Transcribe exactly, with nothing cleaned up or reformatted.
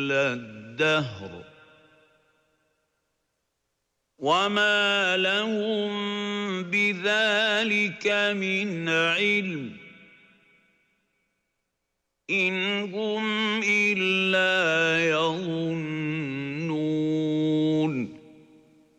الدهر وما لهم بذلك من علم إن هم إلا